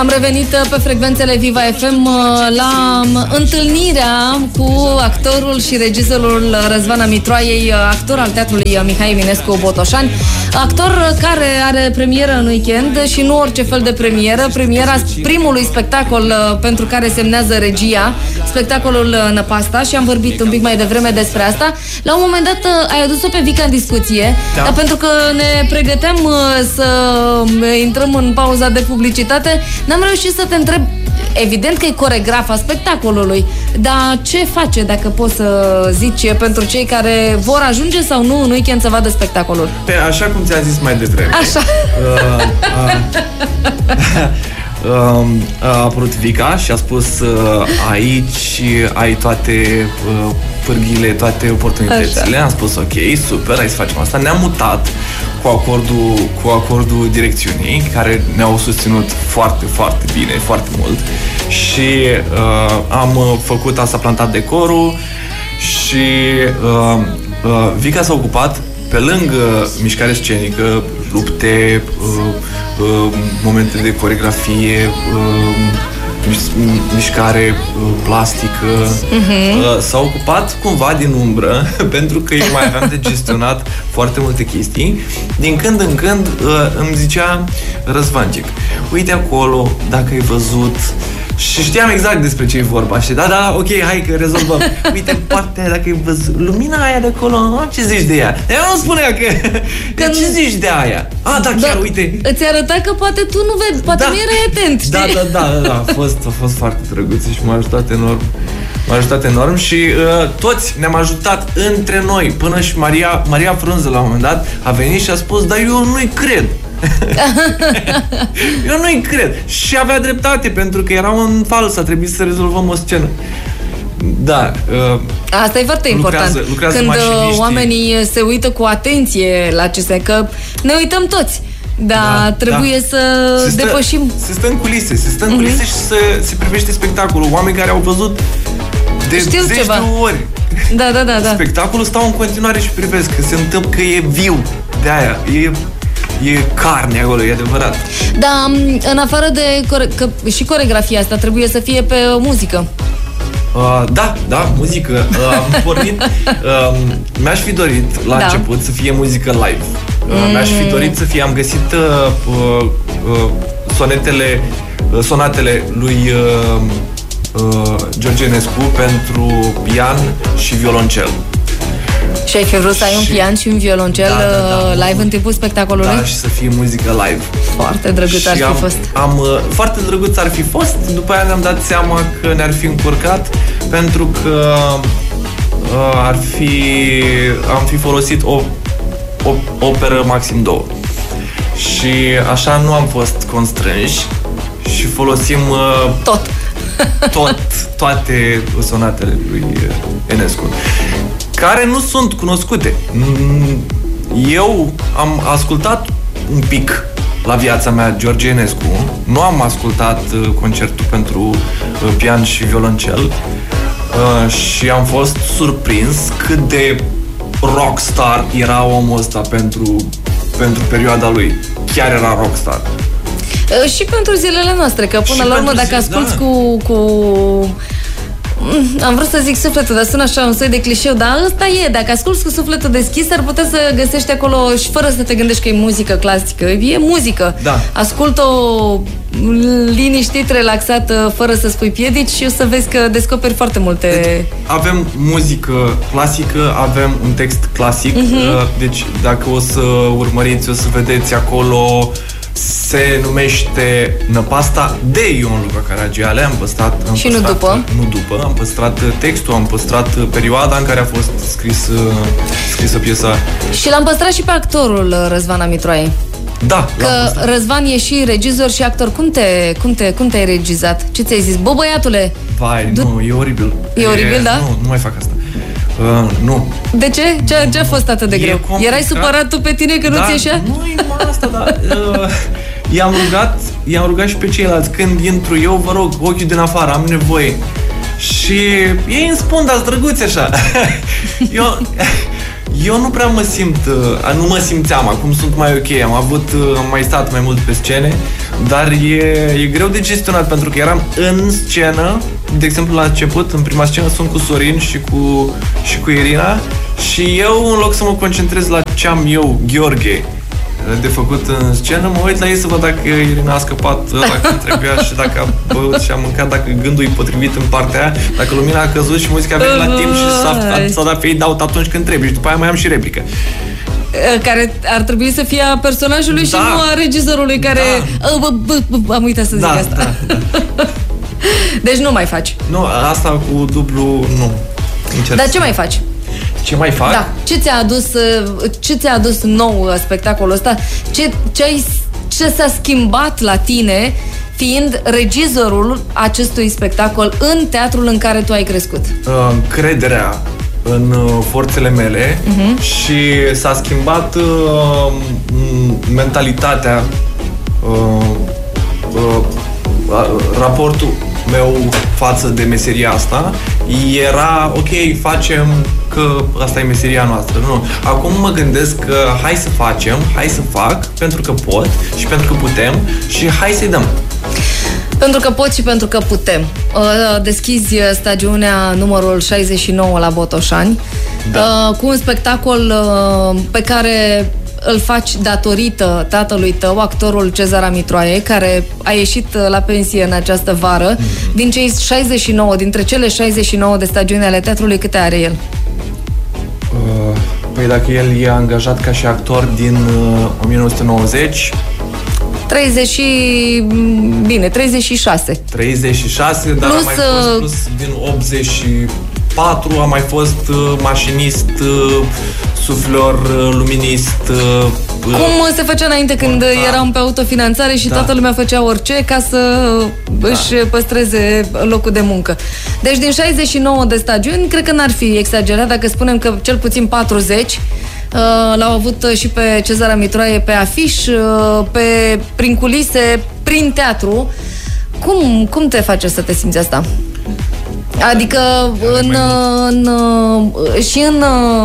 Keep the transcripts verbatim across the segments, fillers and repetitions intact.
Am revenit pe frecvențele Viva F M la întâlnirea cu actorul și regizorul Răzvan Mitroaiei, actor al Teatrului Mihai Eminescu Botoșani, actor care are premieră în weekend și nu orice fel de premieră, premiera primului spectacol pentru care semnează regia, spectacolul Năpasta, și am vorbit un pic mai devreme despre asta. La un moment dat ai adus-o pe Vica în discuție, da. Dar pentru că ne pregăteam să intrăm în pauza de publicitate, n-am reușit să te întreb. Evident că e coregrafa spectacolului, dar ce face, dacă poți să zici, pentru cei care vor ajunge sau nu în weekend să vadă spectacolul? Pe, așa cum ți-am zis mai devreme. Așa. Uh, uh, uh, a apărut Vica și a spus uh, aici ai toate uh, pârghile, toate oportunitățile. Așa. Am spus ok, super, hai să facem asta. Ne-am mutat cu acordul, cu acordul direcțiunii, care ne-au susținut foarte, foarte bine, foarte mult. Și uh, am făcut, asta, plantat decorul și uh, uh, Vica s-a ocupat, pe lângă mișcare scenică, lupte, uh, uh, momente de coregrafie, uh, mișcare plastică, uh-huh. S-a ocupat cumva din umbră, pentru că eu mai aveam de gestionat foarte multe chestii. Din când în când îmi zicea Răzvancic, uite acolo, dacă ai văzut. Și știam exact despre ce e vorba. Și da, da, ok, hai că rezolvăm. Uite partea aia, dacă ai văzut lumina aia de acolo, ce zici de ea? Eu nu spunea că... că ce zici de aia? Ah, da, chiar, da, uite. Îți arăta că poate tu nu vezi, poate da. Nu erai atent, știi? Da, da, da, da, da. A fost, a fost foarte drăguț și m-a ajutat enorm. M-a ajutat enorm și uh, toți ne-am ajutat între noi. Până și Maria, Maria Frunză, la un moment dat, a venit și a spus, dar eu nu-i cred. Eu nu-i cred. Și avea dreptate, pentru că eram în fals, a trebuit să rezolvăm o scenă. Da. Uh, Asta e foarte lucrează, important. lucrează când mașiniștii. Oamenii se uită cu atenție la ce se... Că ne uităm toți. Dar da, trebuie da. să se stă, depășim. Se stă în culise, se stă în culise uh-huh. și se, se privește spectacolul. Oameni care au văzut de Știu zeci ceva. de ori da, da, da, da. spectacolul, stau în continuare și privesc, că se întâmplă, că e viu. De aia, e... E carne acolo, e adevărat. Da, în afară de core- că și coregrafia asta trebuie să fie pe muzică. Uh, da, da, muzică. Uh, am pornit. Uh, mi-aș fi dorit la da. început să fie muzică live. Uh, mm. Mi-aș fi dorit să fie. Am găsit uh, uh, uh, sonetele, uh, sonatele lui uh, uh, George Enescu pentru pian și violoncel. Și ai fi vrut să ai un pian și un violoncel da, da, da, live în timpul spectacolului? Da, și să fie muzică live. Foarte drăguț ar fi am, fost. Am, foarte drăguț ar fi fost. După aia ne-am dat seama că ne-ar fi încurcat, pentru că uh, ar fi, am fi folosit o, o operă, maxim două. Și așa nu am fost constrânși și folosim uh, tot. tot, toate sonatele lui Enescu, care nu sunt cunoscute. Eu am ascultat un pic la viața mea George Enescu, nu am ascultat concertul pentru pian și violoncel și am fost surprins cât de rockstar era omul ăsta pentru, pentru perioada lui. Chiar era rockstar. Și pentru zilele noastre, că până și la urmă, dacă asculți da. cu... cu... Am vrut să zic sufletul, dar sună așa un soi de clișeu, dar ăsta e, dacă asculți cu sufletul deschis, ar putea să găsești acolo și fără să te gândești că e muzică clasică, e muzică. Da. Ascultă-o liniștit, relaxată, fără să spui piedici și o să vezi că descoperi foarte multe... Deci, avem muzică clasică, avem un text clasic, uh-huh. Deci dacă o să urmăriți, o să vedeți acolo... Se numește Năpasta de Ion Luca Caragiale. Am păstrat, am și păstrat, nu după? Nu după. Am păstrat textul, am păstrat perioada în care a fost scris, scrisă piesa. Și l-am păstrat și pe actorul Răzvan Mitroaie. Da, că Răzvan e și regizor și actor. Cum te, cum te, cum te-ai regizat? Ce ți-ai zis? Bă, băiatule! Vai, du- nu, e oribil. E oribil, e, da? Nu, nu mai fac asta. Uh, nu. De ce? Ce, ce a fost atât de e greu? complicat. Erai supărat tu pe tine că da, nu ți ieșea? Nu e numai asta, dar uh, i-am rugat, i-am rugat și pe ceilalți. Când intru eu, vă rog, ochiul din afară, am nevoie. Și ei îmi spun, dar-s drăguți așa. Eu, Eu nu prea mă simt, nu mă simțeam, acum sunt mai ok, am avut, am mai stat mai mult pe scene, dar e, e greu de gestionat pentru că eram în scenă, de exemplu la început, în prima scenă sunt cu Sorin și cu, și cu Irina și eu, în loc să mă concentrez la ce am eu, Gheorghe, de făcut în scenă, mă uit la ei să văd dacă Irina a scăpat dacă trebuia și dacă a băut și a mâncat, dacă gândul e potrivit în partea aia, dacă lumina a căzut și muzica a venit la timp și s-a, s-a dat fade out atunci când trebuie și după aia mai am și replică. Care ar trebui să fie a personajului da. și nu a regizorului care... Da. Am uitat să zic da, asta. Da, da. Deci nu mai faci. Nu, asta cu dublu, nu. Încerc. Dar ce mai faci? Ce mai fac? Da. Ce ți-a adus, ce ți-a adus nou spectacolul ăsta? Ce, ce, ai, ce s-a schimbat la tine fiind regizorul acestui spectacol în teatrul în care tu ai crescut? Încrederea în forțele mele uh-huh. și s-a schimbat uh, mentalitatea, uh, uh, raportul meu față de meseria asta. Era ok, facem că asta e meseria noastră. Nu. Acum mă gândesc că hai să facem, hai să fac, pentru că pot și pentru că putem și hai să-i dăm. Pentru că pot și pentru că putem. Deschizi stagiunea numărul șaizeci și nouă la Botoșani, da. cu un spectacol pe care îl faci datorită tatălui tău, actorul Cezar Mitroaie, care a ieșit la pensie în această vară. Mm-hmm. Din cei șaizeci și nouă, dintre cele șaizeci și nouă de stagiuni ale teatrului, câte are el? Uh, păi dacă el e angajat ca și actor din uh, o mie nouă sute nouăzeci... treizeci și... bine, treizeci și șase. treizeci și șase, dar plus, a mai fost plus din optzeci și patru, a mai fost uh, mașinist, uh, suflor, uh, luminist. Uh, Cum se făcea înainte când da. eram pe autofinanțare și da. toată lumea făcea orice ca să da. își păstreze locul de muncă. Deci din șaizeci și nouă de stagiuni, cred că n-ar fi exagerat dacă spunem că cel puțin patruzeci Uh, l-au avut și pe Cezar Mitroaie pe afiș, uh, pe, prin culise, prin teatru. Cum, cum te face să te simți asta? Adică în, în, în, și în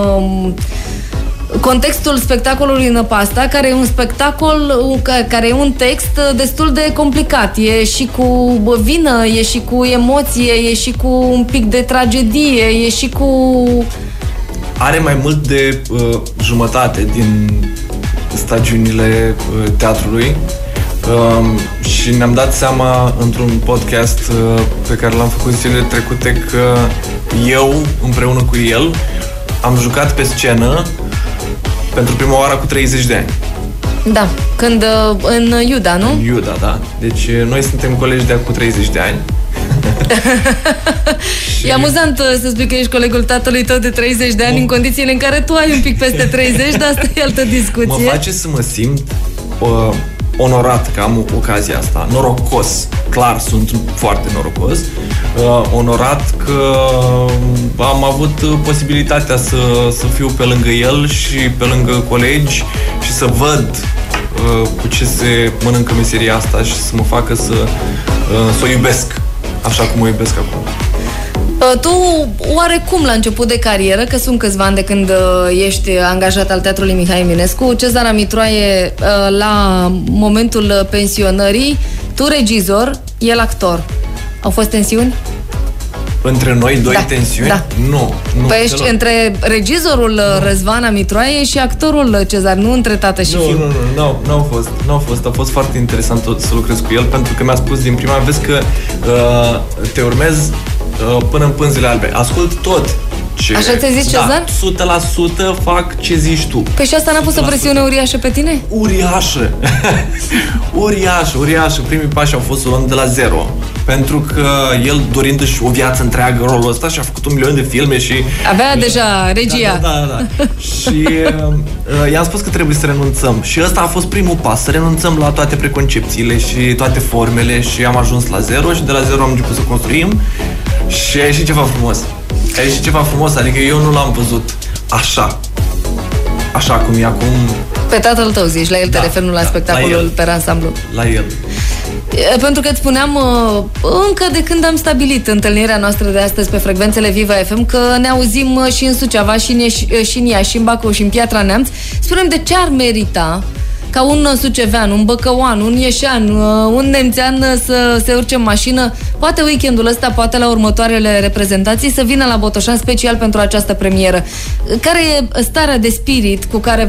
contextul spectacolului Năpasta, care e un spectacol, care e un text destul de complicat. E și cu vină, e și cu emoție, e și cu un pic de tragedie, e și cu... Are mai mult de uh, jumătate din stagiunile uh, teatrului uh, și ne-am dat seama într-un podcast uh, pe care l-am făcut zilele trecute că eu, împreună cu el, am jucat pe scenă pentru prima oară cu treizeci de ani. Da, când uh, în Iuda, nu? În Iuda, da. Deci noi suntem colegi de acum treizeci de ani. Și... E amuzant să spui că ești colegul tatălui tău de treizeci de ani m- în condițiile în care tu ai un pic peste treizeci, dar asta e altă discuție. Mă face să mă simt uh, onorat că am ocazia asta, norocos, clar sunt foarte norocos, uh, onorat că am avut posibilitatea să, să fiu pe lângă el și pe lângă colegi și să văd uh, cu ce se mănâncă meseria asta și să mă facă să, uh, să o iubesc așa cum o iubesc acum. Tu, oarecum la început de carieră, că sunt câțiva ani de când ești angajat al Teatrului Mihai Eminescu, Cezar Mitroaie la momentul pensionării, tu regizor, el actor. Au fost tensiuni? Între noi doi da, tensiuni? Da. Nu. nu păi ești între regizorul nu. Răzvan Mitroaie și actorul Cezar, nu între tată și nu, fiu. Nu, nu, nu, nu, nu au fost. Nu au fost. A fost foarte interesant să lucrez cu el, pentru că mi-a spus din prima, vezi că uh, te urmez uh, până în pânzele albe. Ascult tot. Ce... Așa ți-ai zis, Cezar? Da, o sută la sută fac ce zici tu. Păi și asta n-a pus o presiune uriașă pe tine? Uriașă! uriașă, uriașă. Primii pași au fost să luăm de la zero. Pentru că el, dorindu-și o viață întreagă rolul ăsta, și-a făcut un milion de filme și... Avea uh, deja regia. Da, da, da. da. Și uh, i-am spus că trebuie să renunțăm. Și ăsta a fost primul pas, să renunțăm la toate preconcepțiile și toate formele și am ajuns la zero și de la zero am început să construim și a ieșit ceva frumos. A ieșit ceva frumos, adică eu nu l-am văzut așa. Așa cum e acum. Pe tatăl tău zici, la el da, te referi, nu la da, spectacolul la pe ansamblu. La el. Pentru că îți spuneam încă de când am stabilit întâlnirea noastră de astăzi pe frecvențele Viva F M că ne auzim și în Suceava, și în, și în Iași, și în Bacău, și în Piatra Neamț. Spunem de ce ar merita ca un sucevean, un băcăuan, un ieșean, un nemțean să se urce în mașină, poate weekendul ăsta, poate la următoarele reprezentații, să vină la Botoșani special pentru această premieră. Care e starea de spirit cu care